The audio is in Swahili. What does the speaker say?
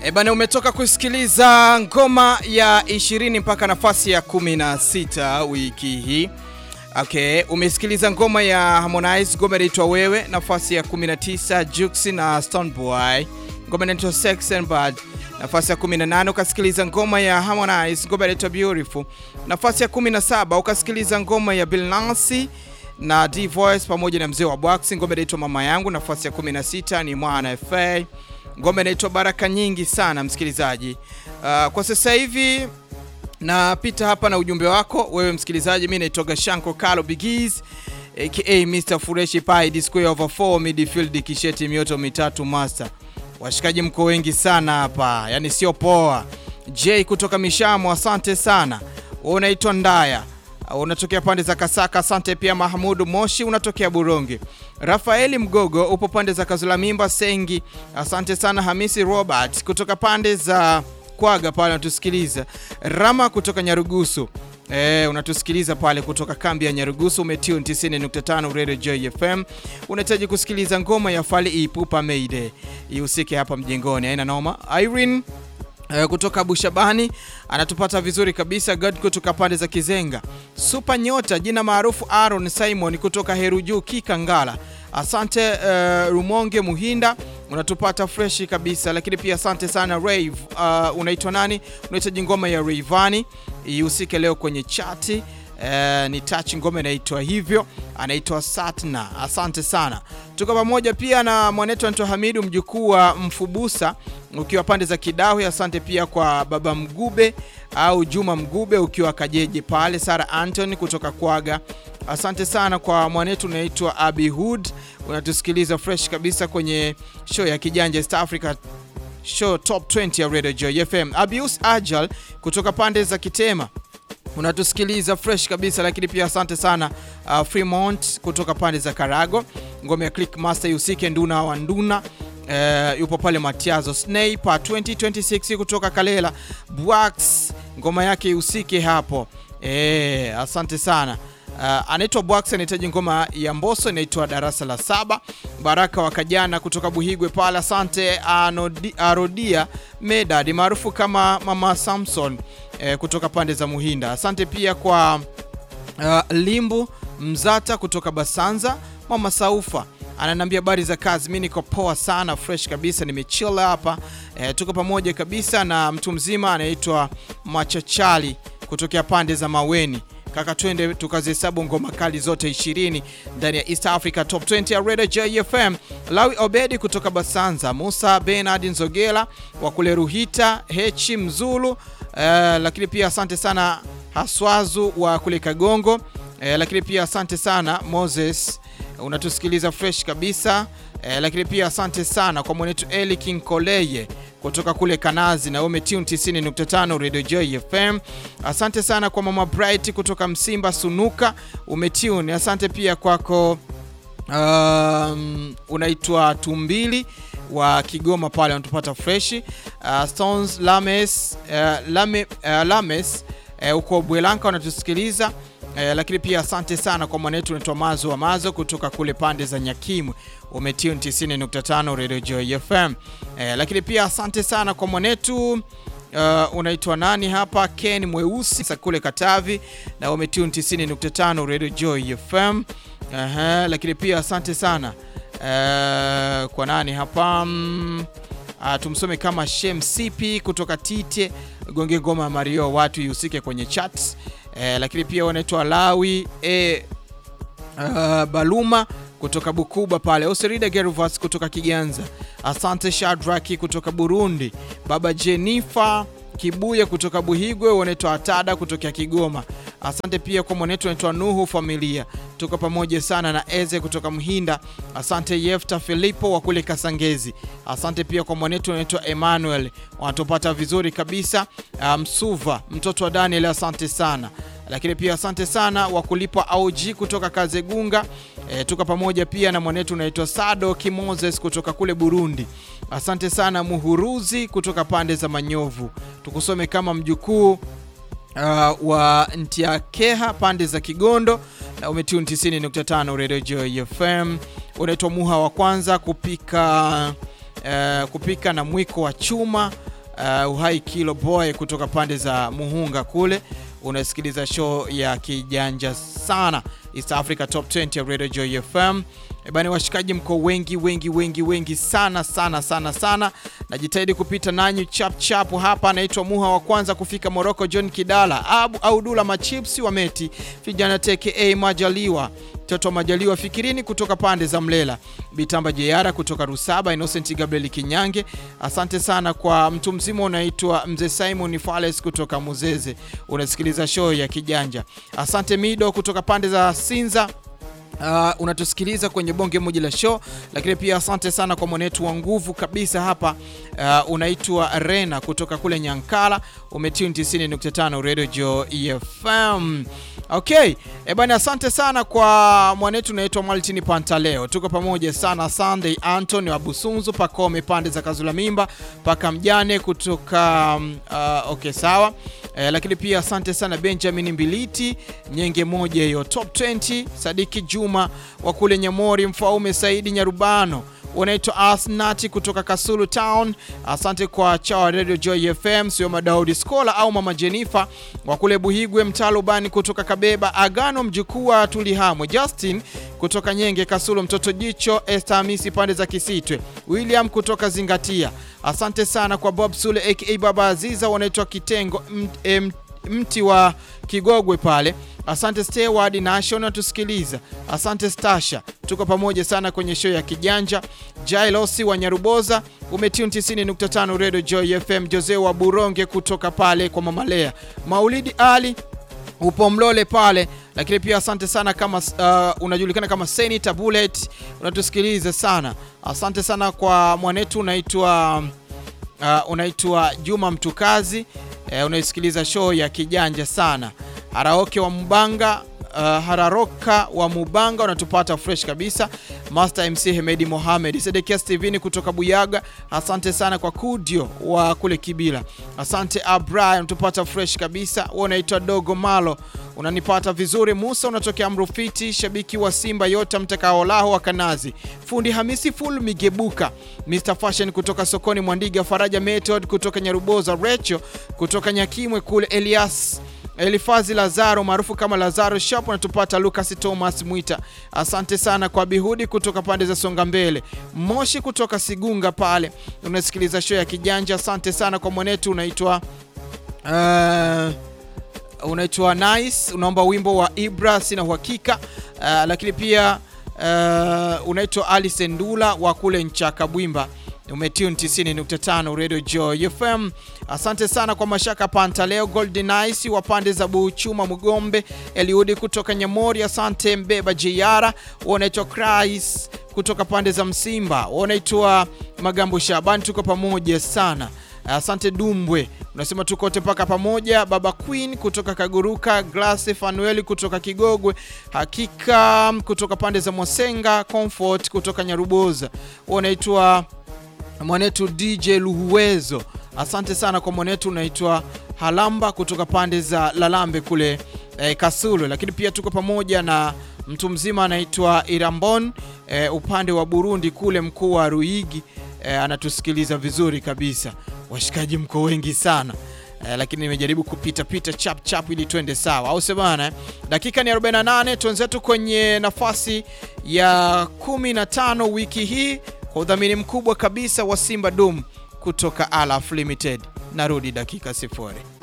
Bana, umetoka kusikiliza ngoma ya 20 mpaka nafasi ya 16 wiki hii. Okay, umesikiliza ngoma ya Harmonize, ngoma inaitwa Wewe, nafasi ya 19, Jux na Stone Boy, ngoma inaitwa Sex and Bad, nafasi ya 18. Ukasikiliza ngoma ya Harmonize, ngoma inaitwa Beautiful, nafasi ya 17. Ukasikiliza ngoma ya Billnass na D-Voice pamoja na Mzee wa Boxing, ngoma inaitwa Mama Yangu, nafasi ya 16 ni Mwana FA, ngoma inaitwa Baraka Nyingi sana msikilizaji. Kwa sasa hivi napita hapa na ujumbe wako wewe msikilizaji. Mimi naitwa Gashanko Carlo Bigiz aka Mr Fureshi Pai D square over 4 midfield kisheti mioto mitatu master. Washikaji mko wengi sana hapa, yani sio poa. J kutoka Mishamo, asante sana. Unaitwa Ndaya, unatokea pande za Kasaka, asante pia. Mahmudu Moshi unatokea Buronge. Rafaeli Mgogo upo pande za Kazula Mimba Sengi, asante sana. Hamisi Robert kutoka pande za Kwaga pale unatusikiliza. Rama kutoka Nyarugusu, unatusikiliza pale kutoka kambi ya Nyarugusu. Umetune 90.5 Radio Joy FM. Unahitaji kusikiliza ngoma ya Fally Ipupa Mayday, ihusike hapa mjengoni, haina noma. Irene kutoka Bushabani anatupata vizuri kabisa. God kutoka pande za Kizenga. Super Nyota jina maarufu Aaron Simon kutoka Heruju Kikangala, asante. Rumonge Muhinda unatupata fresh kabisa, lakini pia asante sana. Rave unaitwa nani? Unahitaji ngoma ya Rayvanny ihusike leo kwenye chati. Ni touch, ngoma inaitwa hivyo, anaitwa Satna, asante sana. Tuko pamoja pia na mwanetu anaitwa Hamidu mjukuu wa Mfubusa ukiwa pande za Kidawe, asante pia kwa baba Mgube au Juma Mgube ukiwa Kajeje pale. Sara Anthony kutoka Kwaga, asante sana. Kwa mwanetu unaitwa Abi Hood unatusikiliza fresh kabisa kwenye show ya Kijanja East Africa Show Top 20 ya Radio Joy FM. Abius Ajal kutoka pande za Kitema unatusikiliza fresh kabisa, lakini pia asante sana. Fremont kutoka pande za Karago, ngome ya Click Master Yusike Nduna wa Nduna yupo pale Matiazo. Sniper 2026 kutoka Kalela Bwax, ngoma yake Yusike hapo. Asante sana. Anaitwa Bwax, anahitaji ngoma ya Mbosso inaitwa Darasa la 7. Baraka wa Kajana kutoka Buhigwe pale, asante. Arodia Medad maarufu kama Mama Samson kutoka pande za Muhinda, asante pia kwa Limbu Mzata kutoka Basanza. Mama Saufa ananiambia habari za kazi, mimi niko poa sana fresh kabisa, nimechill hapa. Tuko pamoja kabisa na mtu mzima anaitwa Machachali kutokea pande za Maweni. Kaka twende tukazihesabu ngoma kali zote 20 ndani ya East Africa Top 20 ya Radio JFM. Lawi Obedi kutoka Basanza, Musa Bernard Nzogela wa kule Ruhita, Hechi Mzulu, lakini pia asante sana Haswazu wa kule Kagongo, lakini pia asante sana Moses unatusikiliza fresh kabisa, lakini pia asante sana kwa mwenetu Eli King Koleye kutoka kule Kanazi na umetune 90.5 Radio Joy FM. Asante sana kwa Mama Bright kutoka Msimba Sunuka, umetune. Asante pia kwako unaitwa Tumbili wa Kigoma pale unatupata fresh. Stones Lames uko Bwelanka unatusikiliza, lakini pia asante sana kwa mwanetu unaitwa Mazo wa Mazo kutoka kule pande za Nyakimwe, umetune 90.5 Radio Joy FM. Lakini pia asante sana kwa mwanetu unaitwa nani hapa, Ken Mweusi kule Katavi na umetune 90.5 Radio Joy FM. Lakini pia asante sana kwa nani hapa, tumsome kama Shem CP kutoka Tite Gonge ngoma Mario watu yusike kwenye chat. Lakini pia wanaitwa Lawi Baluma kutoka Bukuba pale, Oserida Gervas kutoka Kiganza, asante. Shadraki kutoka Burundi, baba Jennifer Kibuye kutoka Buhigwe, wanaitwa Atada kutoka Kigoma, asante pia kwa mwanetu wanaitwa Nuhu Familia, tuko pamoja sana. Na Eze kutoka Mhinda, asante. Yefta Filipo wa kule Kasangezi, asante pia kwa mwanetu wanaitwa Emmanuel, wanatupata vizuri kabisa. Msuva mtoto wa Daniel, asante sana. Lakini pia asante sana wa kulipwa AUG kutoka Kazegunga, tuko pamoja pia na mwanetu unaitwa Sado Kimoses kutoka kule Burundi, asante sana. Muhuruzi kutoka pande za Manyovu, tukusome kama mjukuu wa Ntiakeha pande za Kigondo na umetune 90.5 Radio Joy FM. Unaitwa Muha wa kwanza kupika na mwiko wa chuma, Uhai Kilo Boy kutoka pande za Muhunga kule. Unasikiliza show ya kijanja sana, East Africa Top 20 ya Radio Joy FM. Bani washikaji mko wengi sana. Najitahidi kupita nanyu chap hapa. Naitwa Muha wa kwanza kufika Morocco, John Kidala, Abu Audula Machipsi wa Meti, vijana teke Majaliwa, Toto Majaliwa Fikirini kutoka pande za Mlela, Bitamba Jeyara kutoka Rusaba, Innocent Gabriel Kinyange. Asante sana kwa mtu mzima unaitwa Mzee Simon Fales kutoka Muzeze. Unasikiliza show ya kijanja. Asante Mido kutoka pande za Sinza. Unatusikiliza kwenye bonge moja la show. Lakini pia asante sana kwa mwanetu wa nguvu kabisa hapa, unaitwa Rena kutoka kule Nyankala. Umetune 90.5 Radio Joy FM. Okay, bwana asante sana kwa mwanetu unaitwa Maltini Pantaleo. Tuko pamoja sana. Sunday Anthony wa Busunzu, Pakome pande za Kazula Mimba, paka mjane kutoka okay sawa. Lakini pia asante sana Benjamin Mbiliti, Nyenge moja hiyo Top 20, Sadiki Juma wa kule Nyamori, Mfaume Saidi Nyarubano, unaitwa Asnati kutoka Kasulu Town. Asante kwa chawa Radio Joy FM, Sio Daudi Skola au Mama Jennifer wa kule Buhigwe, Mtalobani kutoka Kabeba, Agano mjukuu wa Tulihamwe, Justin kutoka Nyenge Kasulu, Mtoto Jicho, Esther Hamisi pande za Kisitwe, William kutoka Zingatia. Asante sana kwa Bob Sule aka Baba Aziza, wanaitwa Kitengo mti wa Kigogwe pale. Asante Steward National tusikiliza. Asante Stasha. Tuko pamoja sana kwenye show ya kijanja. Jailosi wa Nyaruboza, umetune 90.5 Radio Joy FM. Jose wa Buronge kutoka pale kwa Mamalea. Maulidi Ali upo Mlole pale. Lakini pia asante sana kama unajulikana kama Senator Bullet, unatusikiliza sana. Asante sana kwa mwanetu unaitwa Juma Mtukazi, unaisikiliza show ya kijanja sana. Hararoka wa Mubanga unatupata fresh kabisa. Master MC Hemedi Mohamed, Sedekia Steven kutoka Buyaga. Asante sana kwa Kudio wa kule Kibila. Asante Abraham, unatupata fresh kabisa. Unaitwa Dogo Malo, unanipata vizuri. Musa unatokea Mrufiti, shabiki wa Simba yote mtakaolaho wa Kanazi. Fundi Hamisi Full Migebuka, Mr Fashion kutoka Sokoni Mwandiga, Faraja Method kutoka Nyaruboza, Recho kutoka Nyakimwe kule, Elifazi Lazaro maarufu kama Lazaro Shop, unatupata Lucas Thomas Mwita. Asante sana kwa Bihudi kutoka pande za Songa Mbele, Moshi kutoka Sigunga pale, unasikiliza show ya kijanja. Asante sana kwa mwanetu unaitwa Nice, unaomba wimbo wa Ibra sina uhakika. Lakini pia unaitwa Alice Ndula wa kule Nchaka Bwimba, umetune 90.5 Radio Joy FM. Asante sana kwa Mashaka Pantaleo, Golden Ice wa pande za Buchuma Mugombe, Eliudi kutoka Nyamori. Asante Mbeba Jeyara, unaitwa Chris kutoka pande za Msimba, unaitwa Magambo Shaban. Tuko pamoja sana. Asante Dumbwe, unasema tuko wote paka pamoja. Baba Queen kutoka Kaguruka, Glass Fanueli kutoka Kigogwe, Hakika kutoka pande za Mosenga, Comfort kutoka Nyaruboza, unaitwa mwanetu DJ Luhuwezo. Asante sana kwa mwanetu unaitwa Halamba kutoka pande za Lalambe kule Kasulu. Lakini pia tuko pamoja na mtu mzima anaitwa Irambon upande wa Burundi kule mkuu wa Ruigi, anatusikiliza vizuri kabisa. Washikaji mko wengi sana. Lakini nimejaribu kupita chap ili twende sawa, au sebana. Dakika ni 48, tuanzetu kwenye nafasi ya 15 wiki hii kwa udhamini mkubwa kabisa wa Simba Dum kutoka Alaf Limited. Narudi dakika 0.